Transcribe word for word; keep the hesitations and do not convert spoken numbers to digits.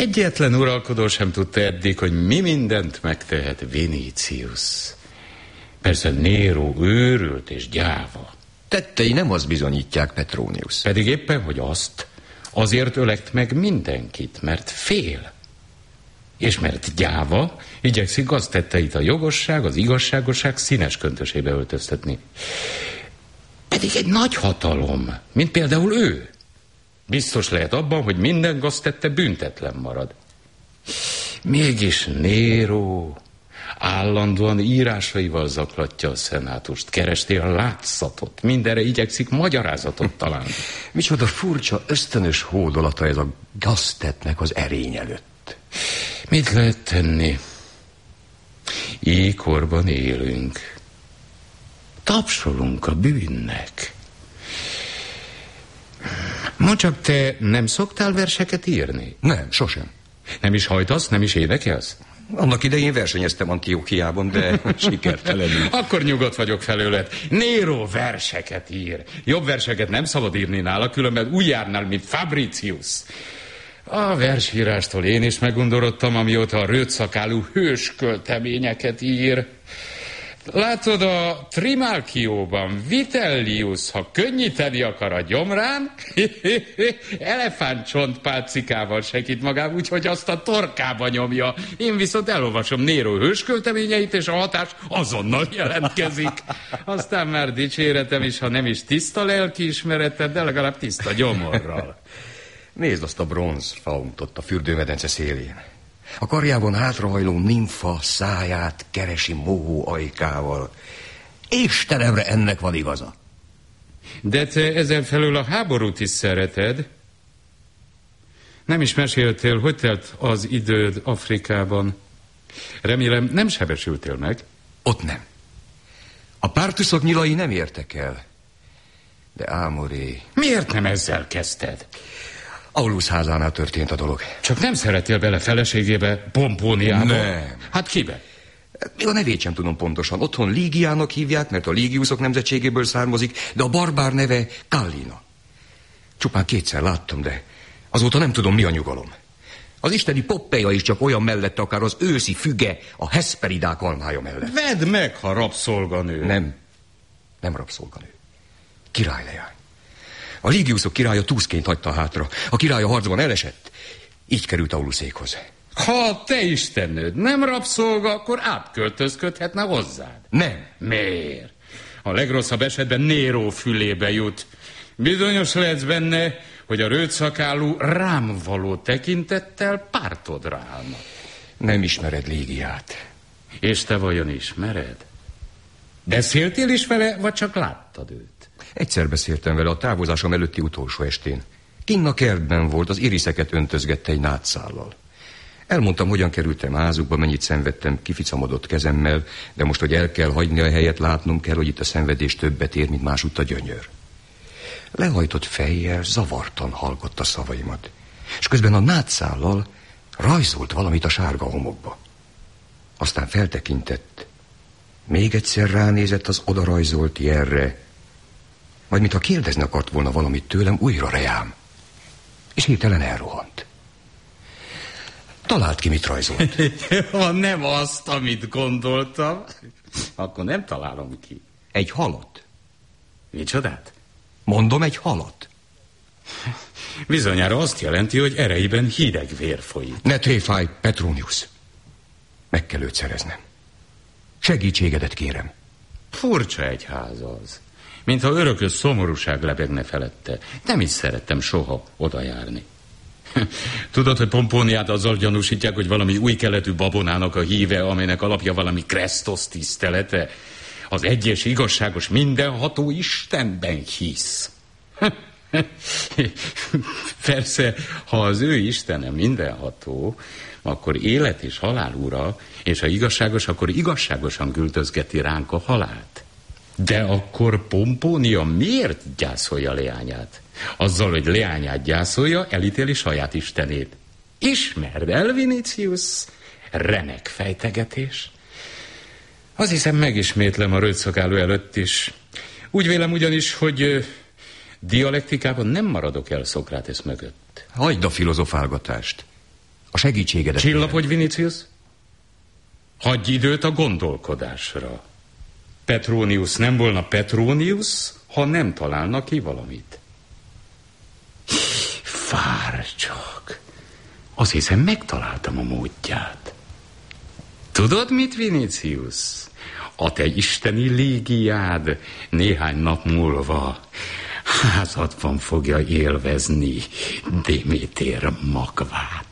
Egyetlen uralkodó sem tudta eddig, hogy mi mindent megtehet Vinicius. Persze Nero őrült és gyáva. Tettei nem azt bizonyítják, Petronius. Pedig éppen, hogy azt, azért ölegt meg mindenkit, mert fél. És mert gyáva, igyekszik azt tetteit a jogosság, az igazságosság színes köntösébe öltöztetni. Pedig egy nagy hatalom, mint például ő. Biztos lehet abban, hogy minden gaztette büntetlen marad. Mégis Nero állandóan írásaival zaklatja a szenátust, keresti a látszatot, mindenre igyekszik magyarázatot találni. Micsoda furcsa, ösztönös hódolata ez a gaztettnek az erény előtt. Mit lehet tenni? Éjkorban élünk. Tapsolunk a bűnnek. Ma csak te nem szoktál verseket írni? Nem, sosem. Nem is hajtasz, nem is énekelsz? Annak idején versenyeztem Antiókiában, de sikertelenül. Akkor nyugodt vagyok felőled. Nero verseket ír. Jobb verseket nem szabad írni nála, különben úgy járnál, mint Fabricius. A versírástól én is megundorodtam, amióta a rövidszakálú hőskölteményeket ír. Látod, a Trimalchióban Vitellius, ha könnyíteni akar a gyomrán, elefántcsontpálcikával segít magám, úgyhogy azt a torkába nyomja. Én viszont elolvasom Nero hőskölteményeit, és a hatás azonnal jelentkezik. Aztán már dicséretem is, ha nem is tiszta lelkiismereted, de legalább tiszta gyomorral. Nézd azt a bronz fauntot a fürdőmedence szélén. A karjában hátrahajló nimfa száját keresi mohó ajkával. Istenemre, ennek van igaza. De te ezen felül a háborút is szereted. Nem is meséltél, hogy telt az időd Afrikában. Remélem, nem sebesültél meg? Ott nem. A pártuszok nyilai nem értek el. De Ámoré... Miért nem ezzel kezdted? Aulus házánál történt a dolog. Csak nem szeretél bele feleségébe, Pompóniába? Nem. Hát kibe? Még a nevét sem tudom pontosan. Otthon Lígiának hívják, mert a Lígiuszok nemzetségéből származik, de a barbár neve Kallina. Csupán kétszer láttam, de azóta nem tudom, mi a nyugalom. Az isteni Poppeja is csak olyan mellette, akár az őszi füge a Hesperidák almája mellett. Vedd meg, ha rabszolganő. Nem. Nem rabszolganő. Királyleány. A Lígiuszok királya túszként hagyta hátra. A király a harcban elesett. Így került Auluszékhoz. Ha a te istennőd nem rabszolga, akkor átköltözködhetne hozzád. Nem. Miért? A legrosszabb esetben Nero fülébe jut. Bizonyos lehetsz benne, hogy a rövidszakálú rám való tekintettel pártodra állna. Nem ismered Lígiát. És te vajon ismered? Beszéltél is vele, vagy csak láttad őt? Egyszer beszéltem vele a távozásom előtti utolsó estén. Kinn a kertben volt, az iriszeket öntözgette egy nátszállal. Elmondtam, hogyan kerültem házukba, mennyit szenvedtem kificamodott kezemmel, de most, hogy el kell hagyni a helyet, látnom kell, hogy itt a szenvedés többet ér, mint másutt a gyönyör. Lehajtott fejjel zavartan hallgatta a szavaimat, és közben a nátszállal rajzolt valamit a sárga homokba. Aztán feltekintett, még egyszer ránézett az odarajzolt jelre, majd mintha kérdezni akart volna valamit tőlem, újra rejám. És hirtelen elrohant. Talált ki, mit rajzolt. Ha nem azt, amit gondoltam, akkor nem találom ki. Egy halat. Micsodát? Mondom, egy halat. Bizonyára azt jelenti, hogy ereiben hideg vér folyik. Ne tréfálj, Petronius. Meg kell őt szereznem. Segítségedet kérem. Furcsa egyház az. Mintha örökös szomorúság lebegne felette. Nem is szerettem soha oda járni. Tudod, hogy Pompóniát azzal gyanúsítják, hogy valami új keletű babonának a híve, amelynek alapja valami Kresztosz tisztelete. Az egyes igazságos mindenható Istenben hisz. Persze, ha az ő Istene mindenható, akkor élet és halál ura, és ha igazságos, akkor igazságosan küldözgeti ránk a halált. De akkor Pompónia miért gyászolja leányát? Azzal, hogy leányát gyászolja, elítéli saját istenét. Ismerd el, Vinicius? Remek fejtegetés. Azt hiszem, megismétlem a rövidszakáló előtt is. Úgy vélem ugyanis, hogy dialektikában nem maradok el Szokrátész mögött. Hagyd a filozofálgatást. A segítségedet... Csillapodj, Vinicius! Hagyj időt a gondolkodásra. Petronius nem volna Petronius, ha nem találna ki valamit. Várj csak! Azt hiszem, megtaláltam a módját. Tudod mit, Vinicius? A te isteni légiád néhány nap múlva házadban fogja élvezni Déméter magvát.